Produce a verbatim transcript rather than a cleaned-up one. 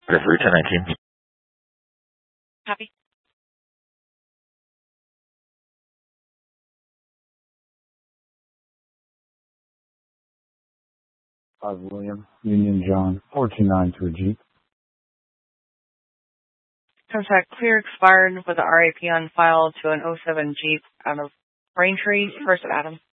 Referee ten nineteen. Copy. five William, Union John, four two nine to a Jeep. Contract clear expired with the R A P on file to an oh seven Jeep out of Braintree, First of Adam.